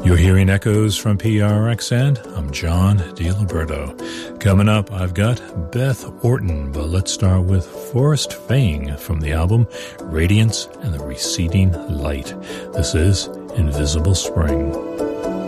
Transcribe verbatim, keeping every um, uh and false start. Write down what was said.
You're hearing echoes from P R X, and I'm John DiLiberto. Coming up, I've got Beth Orton, but let's start with Forrest Fang from the album Radiance and the Receding Light. This is Invisible Spring.